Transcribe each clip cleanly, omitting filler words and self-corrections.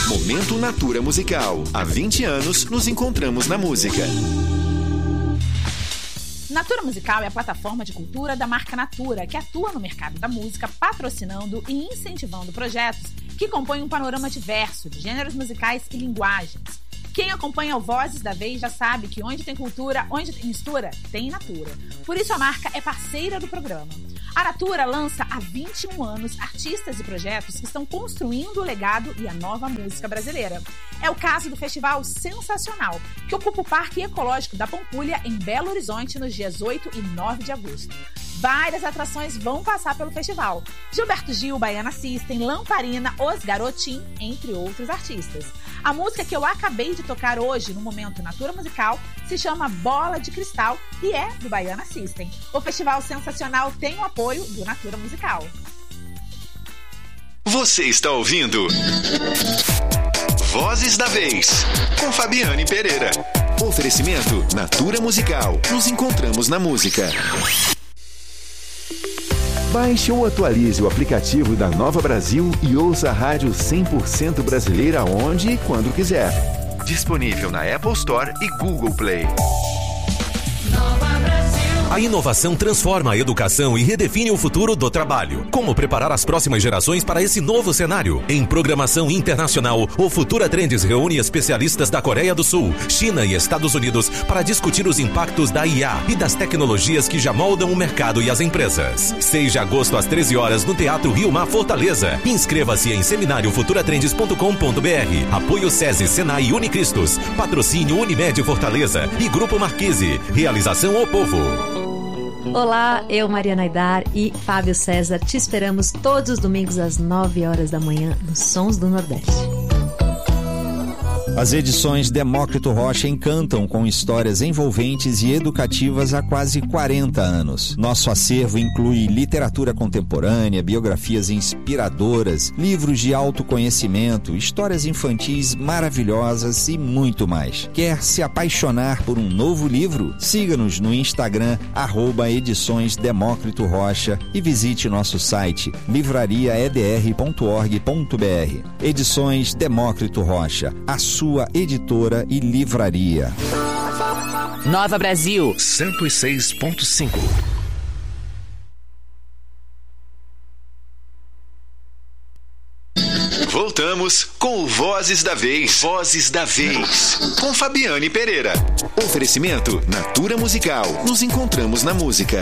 Momento Natura Musical. Há 20 anos nos encontramos na música. Natura Musical é a plataforma de cultura da marca Natura, que atua no mercado da música, patrocinando e incentivando projetos que compõem um panorama diverso de gêneros musicais e linguagens. Quem acompanha o Vozes da Vez já sabe que onde tem cultura, onde tem mistura, tem Natura. Por isso a marca é parceira do programa. A Natura lança há 21 anos artistas e projetos que estão construindo o legado e a nova música brasileira. É o caso do Festival Sensacional, que ocupa o Parque Ecológico da Pampulha, em Belo Horizonte, nos dias 8 e 9 de agosto. Várias atrações vão passar pelo festival. Gilberto Gil, Baiana System, Lamparina, Os Garotim, entre outros artistas. A música que eu acabei de tocar hoje no Momento Natura Musical se chama Bola de Cristal e é do Baiana System. O Festival Sensacional tem o apoio do Natura Musical. Você está ouvindo Vozes da Vez, com Fabiane Pereira. Oferecimento Natura Musical. Nos encontramos na música. Baixe ou atualize o aplicativo da Nova Brasil e ouça a rádio 100% brasileira onde e quando quiser. Disponível na Apple Store e Google Play. A inovação transforma a educação e redefine o futuro do trabalho. Como preparar as próximas gerações para esse novo cenário? Em programação internacional, o Futura Trends reúne especialistas da Coreia do Sul, China e Estados Unidos para discutir os impactos da IA e das tecnologias que já moldam o mercado e as empresas. 6 de agosto às 13 horas no Teatro Rio Mar Fortaleza. Inscreva-se em seminariofuturatrendes.com.br. Apoio SESI, Senai e Unicristos. Patrocínio Unimed Fortaleza e Grupo Marquise. Realização O Povo. Olá, eu, Mariana Aidar e Fábio César, te esperamos todos os domingos às 9 horas da manhã nos Sons do Nordeste. As edições Demócrito Rocha encantam com histórias envolventes e educativas há quase 40 anos. Nosso acervo inclui literatura contemporânea, biografias inspiradoras, livros de autoconhecimento, histórias infantis maravilhosas e muito mais. Quer se apaixonar por um novo livro? Siga-nos no Instagram, @edições Demócrito Rocha e visite nosso site livrariaedr.org.br. Edições Demócrito Rocha, a sua editora e livraria. Nova Brasil 106.5. Voltamos com o Vozes da Vez. Vozes da Vez, com Fabiane Pereira. Oferecimento Natura Musical. Nos encontramos na música.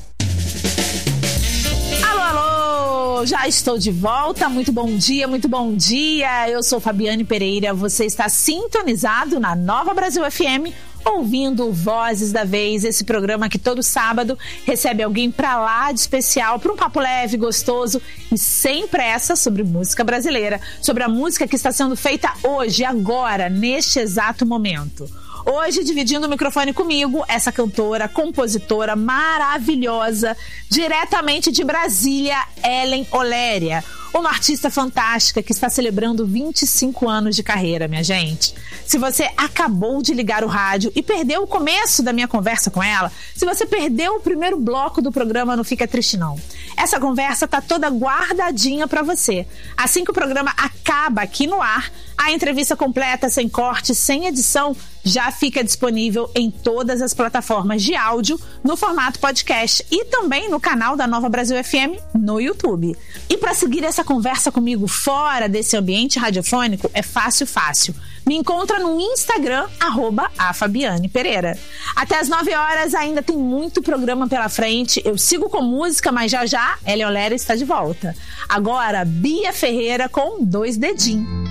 Já estou de volta, muito bom dia, eu sou Fabiane Pereira, você está sintonizado na Nova Brasil FM, ouvindo Vozes da Vez, esse programa que todo sábado recebe alguém pra lá de especial, para um papo leve, gostoso e sem pressa sobre música brasileira, sobre a música que está sendo feita hoje, agora, neste exato momento. Hoje, dividindo o microfone comigo, essa cantora, compositora maravilhosa, diretamente de Brasília, Ellen Oléria. Uma artista fantástica que está celebrando 25 anos de carreira, minha gente. Se você acabou de ligar o rádio e perdeu o começo da minha conversa com ela, se você perdeu o primeiro bloco do programa, não fica triste não. Essa conversa tá toda guardadinha pra você. Assim que o programa acaba aqui no ar, a entrevista completa, sem corte, sem edição, já fica disponível em todas as plataformas de áudio, no formato podcast e também no canal da Nova Brasil FM no YouTube. E para seguir essa conversa comigo fora desse ambiente radiofônico é fácil. Me encontra no Instagram, @afabianepereira. Até as 9 horas ainda tem muito programa pela frente. Eu sigo com música, mas já Ellen Oléria está de volta. Agora, Bia Ferreira com 2 dedinhos.